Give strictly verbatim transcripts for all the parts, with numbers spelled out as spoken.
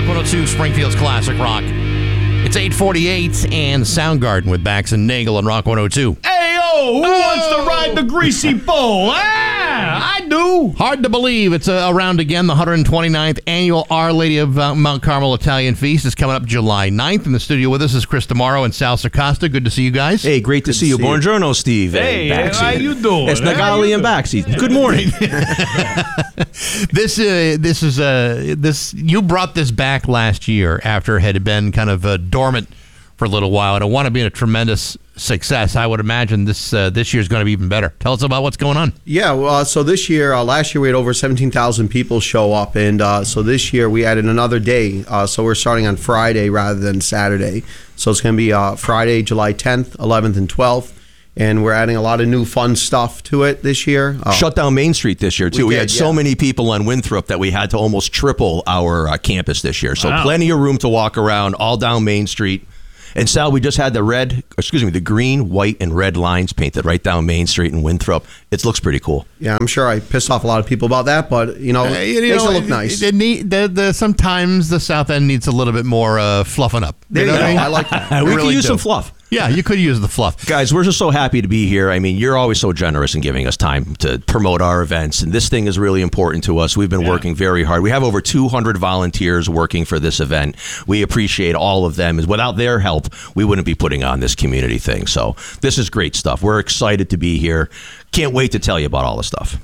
one oh two, Springfield's Classic Rock. It's eight forty-eight and Soundgarden with Bax and Nagel on Rock one oh two. Hey, yo, who oh. wants to ride the greasy pole? Ah, I do. Hard to believe it's uh, around again. The one hundred twenty-ninth annual Our Lady of uh, Mount Carmel Italian Feast is coming up July ninth. In the studio with us is Chris Tomorrow and Sal Sarcosta. Good to see you guys. Hey, great to Good see to you. see Buongiorno, Steve. Hey, and how you doing? It's Nagali and Baxi. Good morning. this uh, this is uh, this you brought this back last year after it had been kind of uh, dormant for a little while, and I want to be a tremendous success. I would imagine this uh, this year's going to be even better. Tell us about what's going on. Yeah, well, uh, so this year, uh, last year we had over seventeen thousand people show up, and uh, so this year we added another day. Uh, so we're starting on Friday rather than Saturday. So it's going to be uh, Friday, July tenth, eleventh, and twelfth. And we're adding a lot of new fun stuff to it this year. Uh, Shut down Main Street this year, too. We, we did, had so yeah. many people on Winthrop that we had to almost triple our uh, campus this year. So Wow. plenty of room to walk around all down Main Street. And Sal, we just had the red, excuse me, the green, white, and red lines painted right down Main Street in Winthrop. It looks pretty cool. Yeah, I'm sure I pissed off a lot of people about that, but, you know, Uh, you it makes know, it look nice. It, it need, the, the, sometimes the South End needs a little bit more uh, fluffing up. There you know go. what I mean? I like that. we really could use do. some fluff. Yeah, you could use the fluff. Guys, we're just so happy to be here. I mean, you're always so generous in giving us time to promote our events, and this thing is really important to us. We've been Yeah. working very hard. We have over two hundred volunteers working for this event. We appreciate all of them. Without their help, we wouldn't be putting on this community thing. So this is great stuff. We're excited to be here. Can't wait to tell you about all the stuff.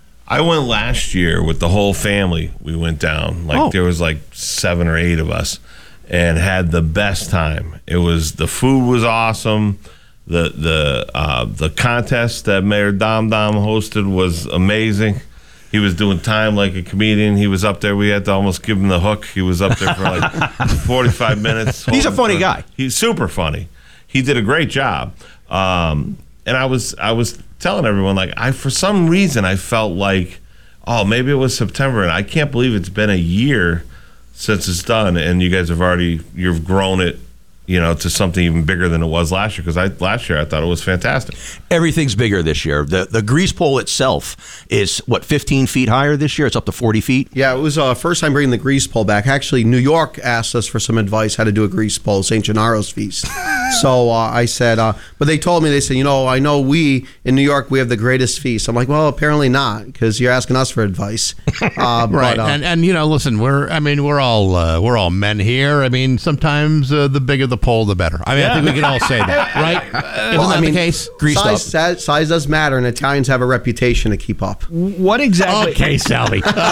I went last year with the whole family. We went down. Like Oh. there was like seven or eight of us, and had the best time. It was the food was awesome. The the uh, the contest that Mayor Dom Dom hosted was amazing. He was doing time like a comedian. He was up there. We had to almost give him the hook. He was up there for like forty-five minutes. He's a funny for, guy. He's super funny. He did a great job. Um, and I was I was telling everyone, like, I for some reason I felt like, oh, maybe it was September, and I can't believe it's been a year since it's done, and you guys have already you've grown it, you know, to something even bigger than it was last year. Because I last year I thought it was fantastic. Everything's bigger this year. The the grease pole itself is, what, fifteen feet higher this year? It's up to forty feet? Yeah, it was uh, first time bringing the grease pole back. Actually, New York asked us for some advice how to do a grease pole, Saint Gennaro's feast. So uh, I said, uh, but they told me, they said, you know, I know we, in New York, we have the greatest feast. I'm like, well, apparently not, because you're asking us for advice. Uh, Right, but, uh, and and you know, listen, we're I mean, we're all uh, we're all men here. I mean, sometimes uh, the bigger the pole, the better. I mean, I think we can all say that, right? Isn't well, that I mean, the case? Greased size, up. size, size does matter, and Italians have a reputation to keep up. What exactly? Okay, Sally. All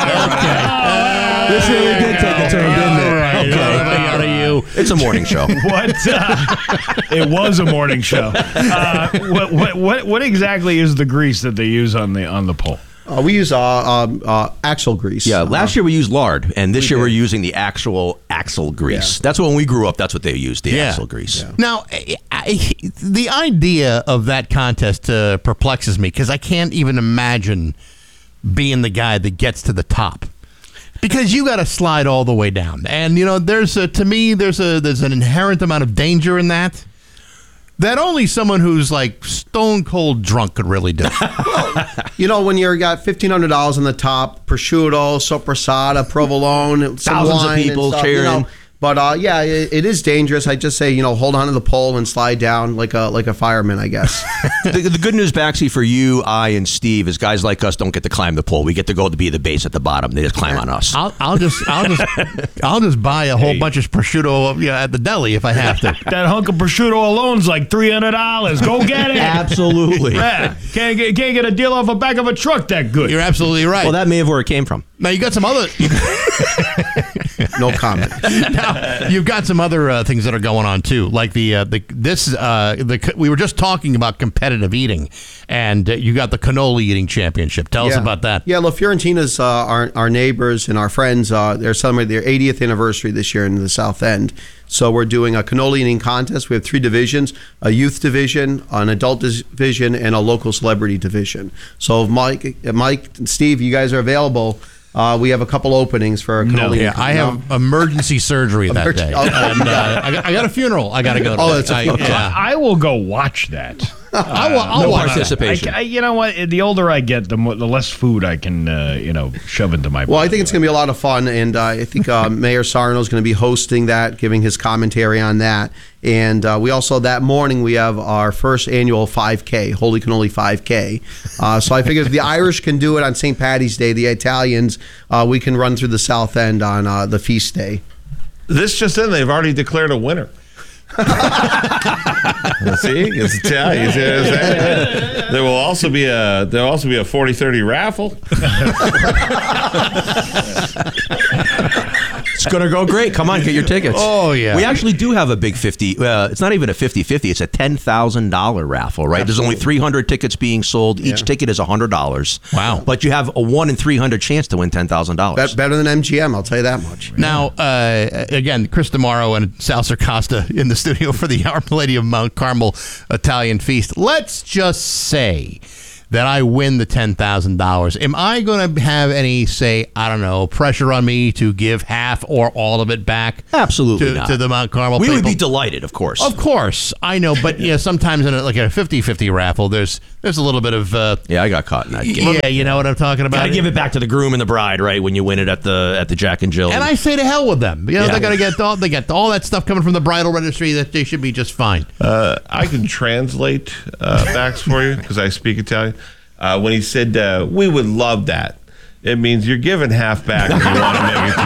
right. This really did take a turn, didn't it? All right. Okay. Out of you. It's a morning show. What? Uh, it was a morning show. Uh, what, what? What? What exactly is the grease that they use on the on the pole? Uh, we use uh, um, uh, axle grease. Yeah, last uh, year we used lard, and this We year did. we're using the actual axle grease. Yeah. That's when we grew up. That's what they used, the Yeah. axle grease. Yeah. Now, I, I, the idea of that contest uh, perplexes me because I can't even imagine being the guy that gets to the top. Because you got to slide all the way down, and you know, there's a, to me, there's a there's an inherent amount of danger in that that only someone who's like stone cold drunk could really do. You know, when you're got fifteen hundred dollars on the top, prosciutto, sopressata, provolone, some Thousands of wine and people stuff, you cheering. know. But uh, yeah, it, it is dangerous. I just say, you know, hold on to the pole and slide down like a like a fireman, I guess. the, the good news, Baxi, for you, I, and Steve, is guys like us don't get to climb the pole. We get to go to be the base at the bottom. They just climb on us. I'll, I'll just I'll just I'll just buy a whole bunch of prosciutto you know, at the deli if I have to. That hunk of prosciutto alone's like three hundred dollars. Go get it. Absolutely. Yeah, can't get can't get a deal off the back of a truck that good. You're absolutely right. Well, that may have where it came from. Now you got some other. No comment. Now, you've got some other uh, things that are going on too, like the uh, the this uh, the we were just talking about competitive eating, and uh, you got the cannoli eating championship. Tell us Yeah. about that. Yeah, La Fiorentina's uh, our our neighbors and our friends. Uh, they're celebrating their eightieth anniversary this year in the South End. So we're doing a cannoli eating contest. We have three divisions: a youth division, an adult division, and a local celebrity division. So if Mike, if Mike, and Steve, you guys are available. Uh, we have a couple openings for a cannoli. No. eating Yeah, I con- have emergency surgery that Emergen- day, okay. and uh, I, got, I got a funeral. I got to go to. Oh, that's a I, funeral. yeah. I will go watch that. I'll, I'll no watch that. participation. I, I, you know what? The older I get, the more, the less food I can, uh, you know, shove into my. Well, I body. think it's going to be a lot of fun, and uh, I think uh, Mayor Sarno is going to be hosting that, giving his commentary on that. And uh, we also, that morning, we have our first annual five K, Holy Cannoli five K. Uh, so I figured if the Irish can do it on Saint Paddy's Day, the Italians, uh, we can run through the South End on uh, the feast day. This just in, they've already declared a winner. See, it's Italian. You see what I'm saying? There will also be a there will also be a forty thirty raffle. It's going to go great. Come on, get your tickets. Oh, yeah. We actually do have a big fifty. Uh, it's not even a fifty-fifty. It's a ten thousand dollars raffle, right? Absolutely. There's only three hundred tickets being sold. Each yeah. ticket is one hundred dollars. Wow. But you have a one in three hundred chance to win ten thousand dollars. Be- better than M G M, I'll tell you that much. Now, uh, again, Chris DeMauro and Sal Costa in the studio for the Our Lady of Mount Carmel Italian Feast. Let's just say that I win the ten thousand dollars. Am I going to have any, say, I don't know, pressure on me to give half or all of it back? Absolutely to, not. to the Mount Carmel we people? would be delighted, of course. Of course. I know, but yeah, sometimes in a, like a fifty-fifty raffle, there's there's a little bit of... Uh, yeah, I got caught in that game. Yeah, you know what I'm talking about? Got to give it back to the groom and the bride, right, when you win it at the at the Jack and Jill. And I say to hell with them. You know, Yeah. they're going to get all, they get all that stuff coming from the bridal registry that they should be just fine. Uh, I can translate uh, Bax for you because I speak Italian. Uh, when he said, uh, we would love that, it means you're giving half back if you want to make it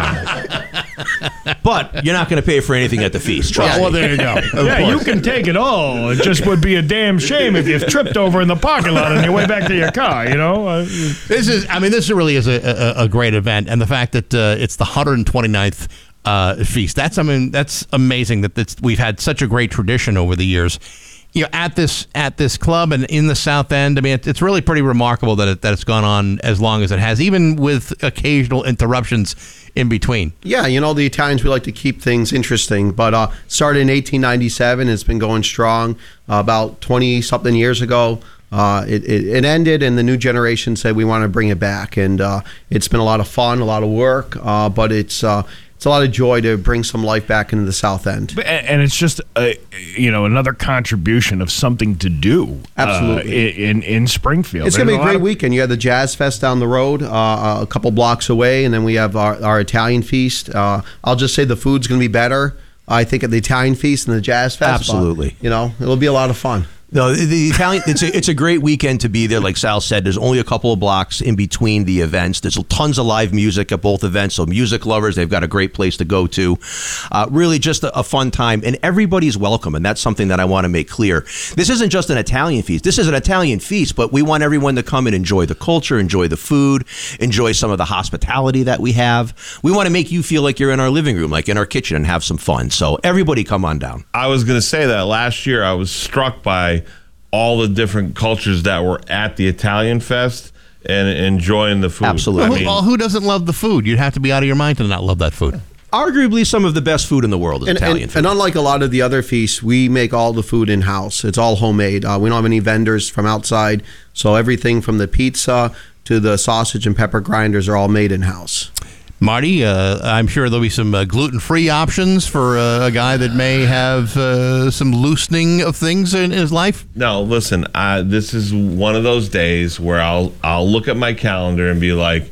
to your car. But you're not going to pay for anything at the feast. Trust Yeah, me. well, there you go. Of Yeah, you course. can take it all. It just would be a damn shame if you tripped over in the parking lot on your way back to your car. You know. Uh, This is, I mean, this really is a, a, a great event, and the fact that uh, it's the one hundred twenty-ninth uh, feast. That's, I mean, that's amazing that it's, we've had such a great tradition over the years. You know, at this at this club and in the South End, I mean, it, it's really pretty remarkable that it, that it's gone on as long as it has, even with occasional interruptions in between. Yeah, you know, the Italians, we like to keep things interesting, but uh, started in eighteen ninety-seven. It's been going strong. Uh, about twenty-something years ago, uh, it, it, it ended, and the new generation said we want to bring it back. And uh, it's been a lot of fun, a lot of work, uh, but it's... Uh, It's a lot of joy to bring some life back into the South End. But- and it's just a, you know, another contribution of something to do. Absolutely. uh, in in Springfield. It's going to be There's a lot great of- weekend. You have the Jazz Fest down the road, uh, a couple blocks away, and then we have our, our Italian Feast. Uh, I'll just say the food's going to be better, I think, at the Italian Feast and the Jazz Fest. Absolutely. But, you know, it'll be a lot of fun. No, the, the Italian. It's a, it's a great weekend to be there. Like Sal said, there's only a couple of blocks in between the events. There's tons of live music at both events. So music lovers, they've got a great place to go to. Uh, really, just a, a fun time, and everybody's welcome. And that's something that I want to make clear. This isn't just an Italian feast. This is an Italian feast, but we want everyone to come and enjoy the culture, enjoy the food, enjoy some of the hospitality that we have. We want to make you feel like you're in our living room, like in our kitchen, and have some fun. So everybody, come on down. I was going to say that last year I was struck by all the different cultures that were at the Italian Fest and enjoying the food. Absolutely. Well, I who, mean, well, who doesn't love the food? You'd have to be out of your mind to not love that food. Arguably some of the best food in the world is And, Italian and, food. and unlike a lot of the other feasts, we make all the food in-house. It's all homemade. Uh, we don't have any vendors from outside. So everything from the pizza to the sausage and pepper grinders are all made in-house. Marty, uh, I'm sure there'll be some uh, gluten-free options for uh, a guy that may have uh, some loosening of things in his life. no, listen, I, this is one of those days where I'll I'll look at my calendar and be like,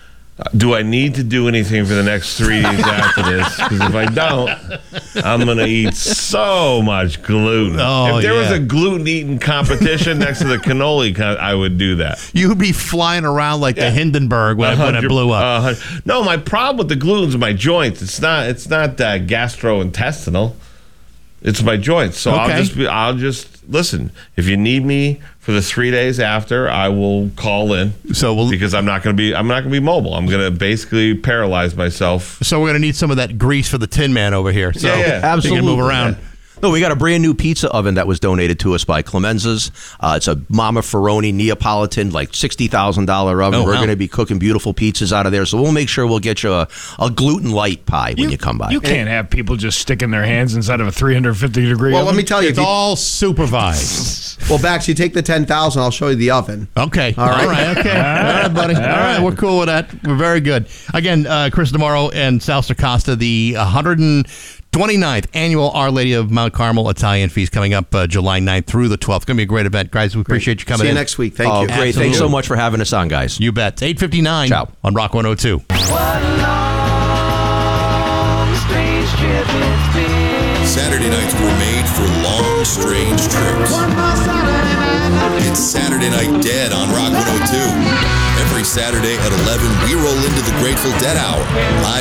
do I need to do anything for the next three days after this? Because if I don't, I'm going to eat so much gluten. Oh, if there was yeah. a gluten eating competition next to the cannoli, con- I would do that. You'd be flying around like the Hindenburg when, it, when it blew up. Uh, no, my problem with the gluten's my joints. It's not. It's not uh, gastrointestinal. It's my joints. So I'll Okay. just be. I'll just listen. If you need me for the three days after, I will call in. So we'll- because I'm not going to be. I'm not going to be mobile. I'm going to basically paralyze myself. So we're going to need some of that grease for the Tin Man over here. So Yeah, yeah. you can Absolutely. move around. Yeah. No, we got a brand new pizza oven that was donated to us by Clemenza's. Uh, it's a Mama Ferroni Neapolitan, like sixty thousand dollars oven. Oh, We're wow. going to be cooking beautiful pizzas out of there. So we'll make sure we'll get you a, a gluten light pie when you, come by. You can't have people just sticking their hands inside of a three hundred fifty degree Well, oven. let me tell you. It's if you all supervised. well, Bax, you take the ten thousand, I'll show you the oven. Okay. All right. All right. Okay. All right, buddy. All right. We're cool with that. We're very good. Again, uh, Chris DeMauro and Sal Costa, the one hundred twenty-ninth, annual Our Lady of Mount Carmel Italian Feast coming up uh, July ninth through the twelfth. It's going to be a great event. Guys, we appreciate you coming See you in. next week. Thank Oh, you. great. Thanks so much for having us on, guys. You bet. It's eight fifty-nine Ciao. on Rock one oh two. Saturday nights were made for long, strange trips. It's Saturday Night Dead on Rock one oh two. Every Saturday at eleven, we roll into the Grateful Dead Hour, live